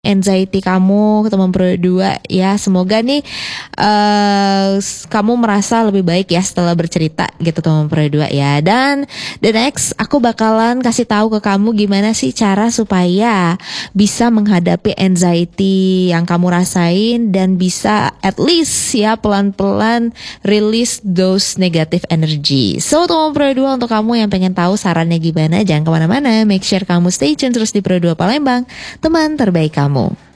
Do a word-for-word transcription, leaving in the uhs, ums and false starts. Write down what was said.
anxiety kamu, teman pro dua ya. Semoga nih uh, kamu merasa lebih baik ya setelah bercerita gitu teman pro dua ya. Dan the next aku bakalan kasih tahu ke kamu gimana sih cara supaya bisa menghadapi anxiety yang kamu rasain dan bisa at least ya pelan-pelan release those negative energy. So teman pro dua, untuk kamu yang pengen tahu sarannya gimana, jangan kemana-mana, make sure kamu stay tune terus di Pro dua Palembang, teman terbaik kamu.